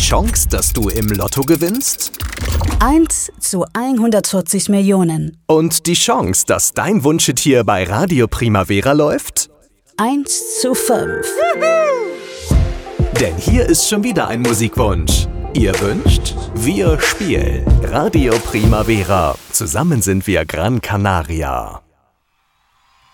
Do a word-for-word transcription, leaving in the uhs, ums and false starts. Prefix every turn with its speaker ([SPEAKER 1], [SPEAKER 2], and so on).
[SPEAKER 1] Chance, dass du im Lotto gewinnst?
[SPEAKER 2] eins zu hundertvierzig Millionen.
[SPEAKER 1] Und die Chance, dass dein Wunschetier bei Radio Primavera läuft?
[SPEAKER 2] eins zu fünf.
[SPEAKER 1] Denn hier ist schon wieder ein Musikwunsch. Ihr wünscht, wir spielen. Radio Primavera. Zusammen sind wir Gran Canaria.